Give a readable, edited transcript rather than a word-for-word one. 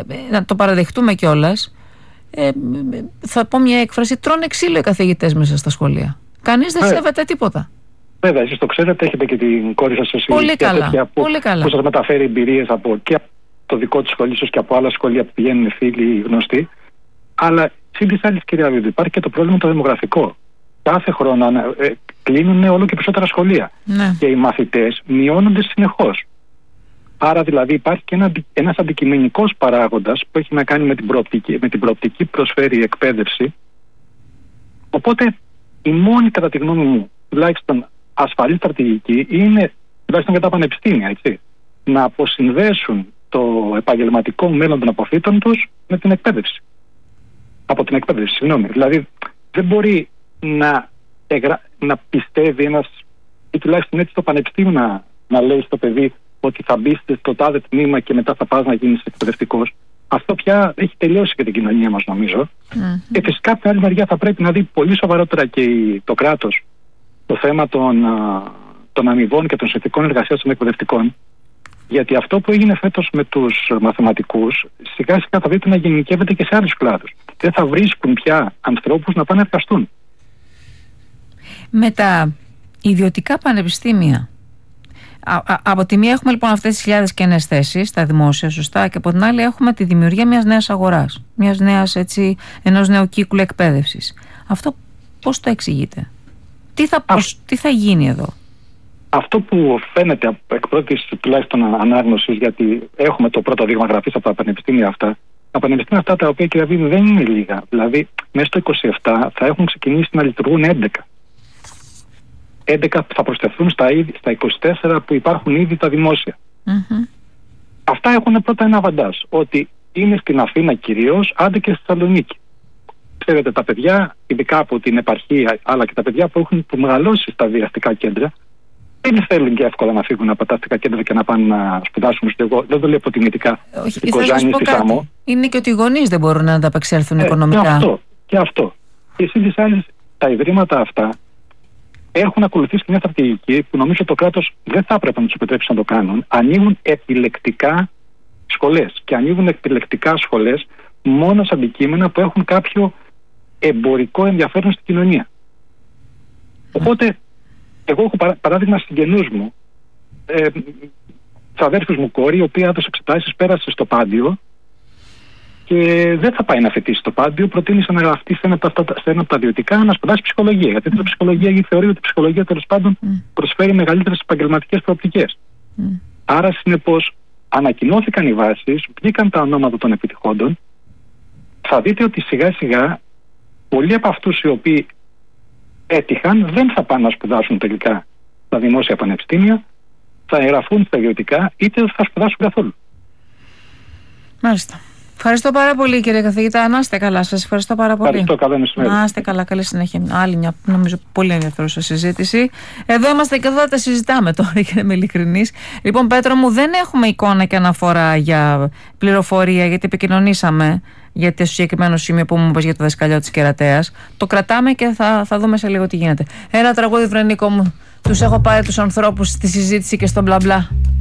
να το παραδεχτούμε κιόλας, θα πω μια έκφραση, τρώνε ξύλο οι καθηγητές μέσα στα σχολεία. Κανείς δεν σέβεται τίποτα. Βέβαια, εσείς το ξέρετε, έχετε και την κόρη σας σε πολύ καλά, πολύ καλά. Που σας μεταφέρει εμπειρίες και από το δικό της σχολείο και από άλλα σχολεία που πηγαίνουν φίλοι γνωστοί. Αλλά συν της άλλης, κυρία Βίδου, υπάρχει και το πρόβλημα το δημογραφικό. Κάθε χρόνο κλείνουν όλο και περισσότερα σχολεία. Ναι. Και οι μαθητές μειώνονται συνεχώς. Άρα δηλαδή υπάρχει και ένας αντικειμενικός παράγοντας που έχει να κάνει με την προοπτική που προσφέρει η εκπαίδευση. Οπότε η μόνη, κατά τη γνώμη μου, τουλάχιστον ασφαλή στρατηγική είναι, τουλάχιστον για τα πανεπιστήμια, έτσι, να αποσυνδέσουν το επαγγελματικό μέλλον των αποφύτων τους με την εκπαίδευση. Από την εκπαίδευση, συγγνώμη. Δηλαδή δεν μπορεί να πιστεύει ένας, ή τουλάχιστον έτσι το πανεπιστήμιο να λέει στο παιδί ότι θα μπει στο τάδε τμήμα και μετά θα πας να γίνεις εκπαιδευτικός. Αυτό πια έχει τελειώσει και την κοινωνία μας, νομίζω. Και φυσικά από την άλλη μεριά θα πρέπει να δει πολύ σοβαρότερα και το κράτος το θέμα των αμοιβών και των συνθηκών εργασίας των εκπαιδευτικών. Γιατί αυτό που έγινε φέτος με τους μαθηματικούς, σιγά σιγά θα δείτε να γενικεύεται και σε άλλους κλάδους. Δεν θα βρίσκουν πια ανθρώπους να πάνε να εργαστούν. Με τα ιδιωτικά πανεπιστήμια, από τη μία έχουμε λοιπόν αυτές τις χιλιάδες κενές θέσεις στα δημόσια, σωστά, και από την άλλη έχουμε τη δημιουργία μιας νέας αγοράς, ενός νέου κύκλου εκπαίδευσης. Αυτό πώς το εξηγείτε? Τι θα γίνει εδώ? Αυτό που φαίνεται εκ πρώτης τουλάχιστον ανάγνωσης, γιατί έχουμε το πρώτο δείγμα γραφής από τα πανεπιστήμια αυτά. Τα πανεπιστήμια αυτά, τα οποία, κυρία Βίδου, δεν είναι λίγα. Δηλαδή, μέσα στο 27 θα έχουν ξεκινήσει να λειτουργούν 11. 11 θα προσθεθούν στα 24 που υπάρχουν ήδη τα δημόσια. Αυτά έχουν πρώτα ένα αβαντάζ, ότι είναι στην Αθήνα κυρίως, άντε και στη Θεσσαλονίκη. Ξέρετε, τα παιδιά, ειδικά από την επαρχία, αλλά και τα παιδιά που έχουν μεγαλώσει στα αστικά κέντρα, δεν θέλουν και εύκολα να φύγουν από τα αστικά κέντρα και να πάνε να σπουδάσουν. Εγώ δεν το λέω αποτιμητικά στην Κοζάνη, στη Σάμο. Είναι και ότι οι γονείς δεν μπορούν να ανταπεξέλθουν οικονομικά. Και αυτό. Και εσείς τις άλλες, τα ιδρύματα αυτά έχουν ακολουθήσει μια στρατηγική που νομίζω το κράτος δεν θα έπρεπε να τους επιτρέψει να το κάνουν. Ανοίγουν επιλεκτικά σχολές. Και ανοίγουν επιλεκτικά σχολές μόνο σε αντικείμενα που έχουν κάποιο εμπορικό ενδιαφέρον στην κοινωνία. Οπότε, εγώ έχω παράδειγμα συγγενούς μου, της αδέρφης μου κόρη, η οποία έδωσε εξετάσεις, πέρασε στο Πάντιο και δεν θα πάει να φοιτήσει στο Πάντιο. Προτείνησε να γραφτεί σε ένα από τα ιδιωτικά να σπουδάσει ψυχολογία. Γιατί η ψυχολογία θεωρεί ότι η ψυχολογία τέλος πάντων προσφέρει μεγαλύτερες επαγγελματικές προοπτικές. Άρα, συνεπώς, ανακοινώθηκαν οι βάσεις, βγήκαν τα ονόματα των επιτυχόντων. Θα δείτε ότι σιγά σιγά πολλοί από αυτούς οι οποίοι έτυχαν δεν θα πάνε να σπουδάσουν τελικά στα δημόσια πανεπιστήμια, θα εγγραφούν στα ιδιωτικά, είτε δεν θα σπουδάσουν καθόλου. Μάλιστα. Ευχαριστώ πάρα πολύ, κύριε καθηγητά. Να είστε καλά. Σας ευχαριστώ πάρα πολύ. Ευχαριστώ. Καλό μεσημέρι. Να είστε καλά. Καλή συνέχεια. Άλλη μια, νομίζω, πολύ ενδιαφέρουσα συζήτηση. Εδώ είμαστε και εδώ θα τα συζητάμε τώρα, για να είμαι ειλικρινής. Λοιπόν, Πέτρο μου, δεν έχουμε εικόνα και αναφορά για πληροφορία, γιατί επικοινωνήσαμε για το συγκεκριμένο σημείο που μου είπες για το δασκαλιό της Κερατέας. Το κρατάμε και θα δούμε σε λίγο τι γίνεται. Ένα τραγούδι, Βρενίκο μου. Τους έχω πάρει τους ανθρώπους στη συζήτηση και στο μπλα μπλα.